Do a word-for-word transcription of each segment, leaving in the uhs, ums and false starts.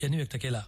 यांनी व्यक्त केला.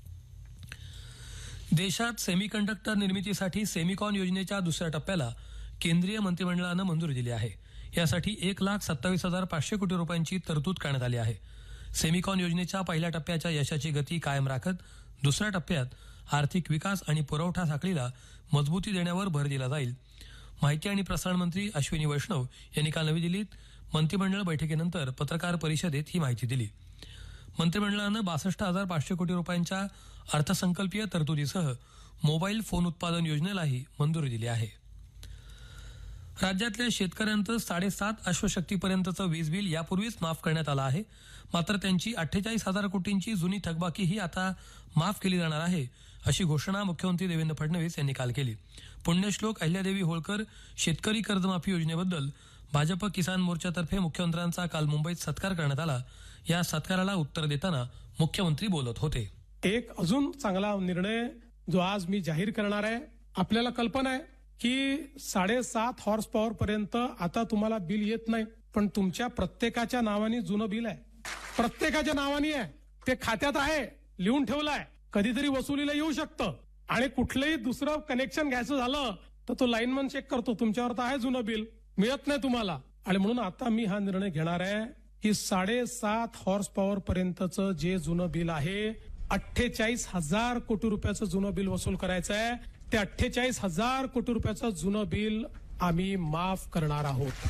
देशात सेमीकंडक्टर निर्मितीसाठी सेमिकॉन योजनेच्या दुसऱ्या टप्प्याला केंद्रीय मंत्रिमंडळानं मंजुरी दिली आहे. यासाठी एक लाख सत्तावीस हजार पाचशे कोटी रुपयांची तरतूद करण्यात आली आहे. सेमिकॉन योजनेच्या पहिल्या टप्प्याच्या यशाची गती कायम राखत दुसऱ्या टप्प्यात आर्थिक विकास आणि पुरवठा साखळीला मजबूती देण्यावर भर दिला जाईल. माहिती आणि प्रसारण मंत्री अश्विनी वैष्णव यांनी काल नवी दिल्लीत मंत्रिमंडळ बैठकीनंतर पत्रकार परिषदेत ही माहिती दिली. मंत्रिमंडळानं बासष्ट हजार पाचशे कोटी रुपयांच्या अर्थसंकल्पीय तरतुदीसह मोबाईल फोन उत्पादन योजनेलाही मंजुरी दिली आहे. राज्यातल्या शेतकऱ्यांचं साडेसात अश्वशक्तीपर्यंतचं वीज बिल यापूर्वीच माफ करण्यात आलं आहे. मात्र त्यांची अठ्ठेचाळीस हजार कोटींची जुनी थकबाकीही आता माफ केली जाणार आहे, अशी घोषणा मुख्यमंत्री देवेंद्र फडणवीस यांनी काल केली. पुण्यश्लोक अहिल्यादेवी होळकर शेतकरी कर्जमाफी योजनेबद्दल भाजप किसान मोर्चातर्फे मुख्यमंत्र्यांचा काल मुंबईत सत्कार करण्यात आला. या सत्काराला उत्तर देताना मुख्यमंत्री बोलत होते. एक अजून चांगला निर्णय जो आज मी जाहीर करणार आहे. आपल्याला कल्पना आहे की साडेसात हॉर्स पॉवर पर्यंत आता तुम्हाला बिल येत नाही, पण तुमच्या प्रत्येकाच्या नावाने जुनं बिल आहे. प्रत्येकाच्या नावाने आहे, ते खात्यात आहे, लिहून ठेवलं आहे. कधीतरी वसुलीला येऊ शकतं आणि कुठलंही दुसरं कनेक्शन घ्यायचं झालं तर तो लाईनमन चेक करतो, तुमच्यावर तर आहे जुनं बिल, मिळत नाही तुम्हाला. आणि म्हणून आता मी हा निर्णय घेणार आहे की साडेसात हॉर्स पॉवर पर्यंतचं जे जुनं बिल आहे, अठ्ठेचाळीस हजार कोटी रुपयाचं जुनं बिल वसूल करायचं आहे. ते अठ्ठेचाळीस हजार कोटी रुपयाचं जुनं बिल आम्ही माफ करणार आहोत.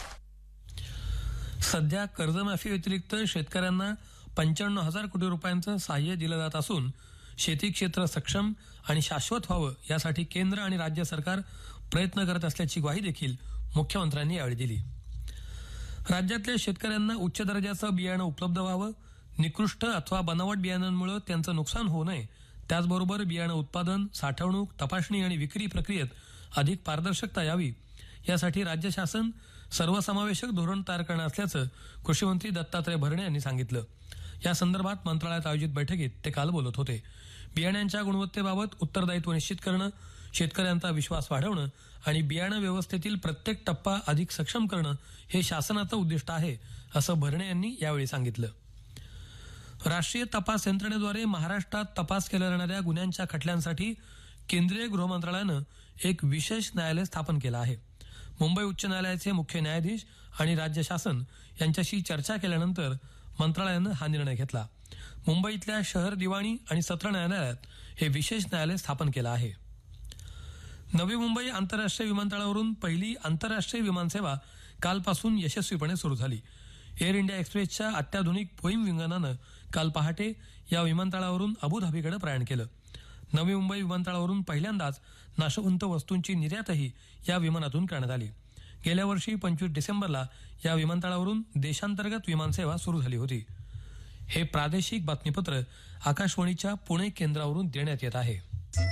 सध्या कर्जमाफी व्यतिरिक्त शेतकऱ्यांना पंच्याण्णव हजार कोटी रुपयांचं सहाय्य दिलं जात असून शेती क्षेत्र सक्षम आणि शाश्वत व्हावं यासाठी केंद्र आणि राज्य सरकार प्रयत्न करत असल्याची ग्वाही देखील मुख्यमंत्र्यांनी यावेळी दिली. राज्यातल्या शेतकऱ्यांना उच्च दर्जाचं बियाणं उपलब्ध व्हावं, निकृष्ट अथवा बनावट बियाणांमुळे त्यांचं नुकसान होऊ नये, त्याचबरोबर बियाणं उत्पादन, साठवणूक, तपासणी आणि विक्री प्रक्रियेत अधिक पारदर्शकता यावी यासाठी राज्य शासन सर्वसमावेशक धोरण तयार करणार असल्याचं कृषी मंत्री दत्तात्रय भरणे यांनी सांगितलं. या संदर्भात मंत्रालयात आयोजित बैठकीत ते काल बोलत होते. बियाण्यांच्या गुणवत्तेबाबत उत्तरदायित्व निश्चित करणं, शेतकऱ्यांचा विश्वास वाढवणं आणि बियाणं व्यवस्थेतील प्रत्येक टप्पा अधिक सक्षम करणं हे शासनाचं उद्दिष्ट आहे, असं भरणे यांनी यावेळी सांगितलं. राष्ट्रीय तपास यंत्रणेद्वारे महाराष्ट्रात तपास केल्या जाणाऱ्या गुन्ह्यांच्या खटल्यांसाठी केंद्रीय गृह मंत्रालयानं एक विशेष न्यायालय स्थापन केलं आहे. मुंबई उच्च न्यायालयाचे मुख्य न्यायाधीश आणि राज्य शासन यांच्याशी चर्चा केल्यानंतर मंत्रालयानं हा निर्णय घेतला. मुंबईतल्या शहर दिवाणी आणि सत्र न्यायालयात हे विशेष न्यायालय स्थापन केलं आहे. नवी मुंबई आंतरराष्ट्रीय विमानतळावरून पहिली आंतरराष्ट्रीय विमानसेवा कालपासून यशस्वीपणे सुरू झाली. एअर इंडिया एक्सप्रेसच्या अत्याधुनिक बोईंग विमानानं काल पहाटे या विमानतळावरून अबुधाबीकडे प्रयाण केलं. नवी मुंबई विमानतळावरून पहिल्यांदाच नाशवंत वस्तूंची निर्यातही या विमानातून करण्यात आली. गेल्या वर्षी पंचवीस डिसेंबरला या विमानतळावरून देशांतर्गत विमानसेवा सुरू झाली होती. हे प्रादेशिक बातमीपत्र आकाशवाणीच्या पुणे केंद्रावरून देण्यात येत आहे.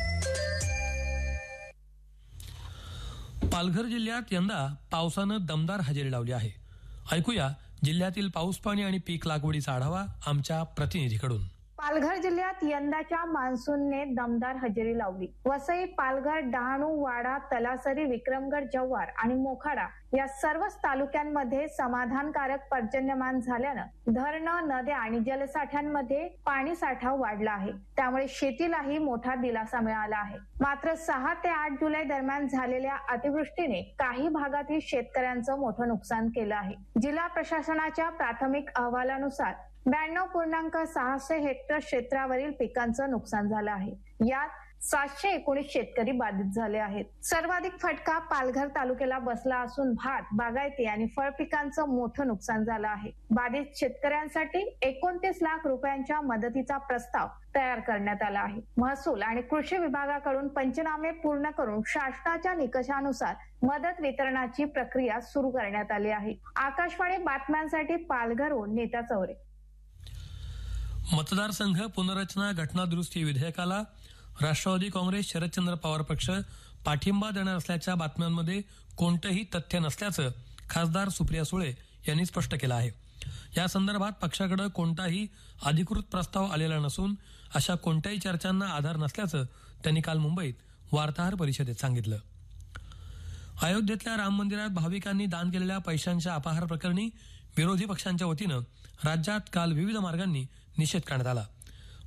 पालघर जिल्ह्यात यंदा पावसानं दमदार हजेरी लावली आहे. ऐकूया जिल्ह्यातील पाऊस पाणी आणि पीक लागवडीचा आढावा आमच्या प्रतिनिधीकडून. पालघर जिल्ह्यात यंदाच्या मान्सूनने दमदार हजेरी लावली. वसई, पालघर, डहाणू, वाडा, तलासरी, विक्रमगड, जव्हार आणि मोखाडा या सर्वच तालुक्यांमध्ये समाधानकारक पर्जन्यमान झाल्यानं धरणं, नद्या आणि जलसाठ्यांमध्ये पाणी साठा वाढला आहे. त्यामुळे शेतीलाही मोठा दिलासा मिळाला आहे. मात्र सहा ते आठ जुलै दरम्यान झालेल्या अतिवृष्टीने काही भागातील शेतकऱ्यांचं मोठं नुकसान केलं आहे. जिल्हा प्रशासनाच्या प्राथमिक अहवालानुसार ब्याण्णव पूर्णांक सहाशे हेक्टर क्षेत्रावरील पिकांचं नुकसान झालं आहे. यात सातशे एकोणीस शेतकरी बाधित झाले आहेत. सर्वाधिक फटका पालघर तालुक्याला बसला असून भात, बागायती आणि फळ पिकांचं मोठं नुकसान झालं आहे. बाधित शेतकऱ्यांसाठी एकोणतीस लाख रुपयांच्या मदतीचा प्रस्ताव तयार करण्यात आला आहे. महसूल आणि कृषी विभागाकडून पंचनामे पूर्ण करून शासनाच्या निकषानुसार मदत वितरणाची प्रक्रिया सुरू करण्यात आली आहे. आकाशवाणी बातम्यांसाठी पालघरहून नीता चौरे. मतदारसंघ पुनर्रचना घटना दुरुस्ती विधेयकाला राष्ट्रवादी काँग्रेस, शरदचंद्र पवार पक्ष पाठिंबा देणार असल्याच्या बातम्यांमध्ये कोणतंही तथ्य नसल्याचं खासदार सुप्रिया सुळे यांनी स्पष्ट केलं आहे. या संदर्भात पक्षाकडे कोणताही अधिकृत प्रस्ताव आलेला नसून अशा कोणत्याही चर्चांना आधार नसल्याचं त्यांनी काल मुंबईत वार्ताहर परिषदेत सांगितलं. अयोध्येतल्या राम मंदिरात भाविकांनी दान केलेल्या पैशांच्या अपहार प्रकरणी विरोधी पक्षांच्या वतीनं राज्यात काल विविध मार्गांनी निषेध करण्यात आला.